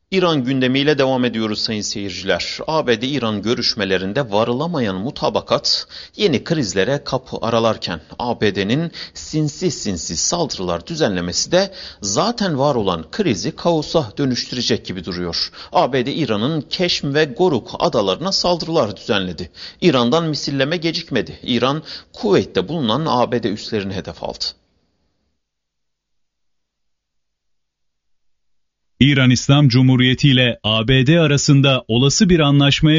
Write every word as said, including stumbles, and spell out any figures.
İran gündemiyle devam ediyoruz sayın seyirciler. A B D-İran görüşmelerinde varılamayan mutabakat yeni krizlere kapı aralarken A B D'nin sinsi sinsi saldırılar düzenlemesi de zaten var olan krizi kaosa dönüştürecek gibi duruyor. A B D İran'ın Keşm ve Goruk adalarına saldırılar düzenledi. İran'dan misilleme gecikmedi. İran, Kuveyt'te bulunan A B D üslerini hedef aldı. İran İslam Cumhuriyeti ile A B D arasında olası bir anlaşmaya